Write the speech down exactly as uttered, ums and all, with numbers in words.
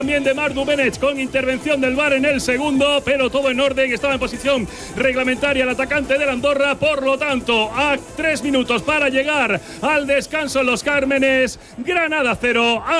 También de Marc Duvenech con intervención del V A R en el segundo, pero todo en orden, estaba en posición reglamentaria el atacante del Andorra, por lo tanto, a tres minutos para llegar al descanso en Los Cármenes, Granada cero.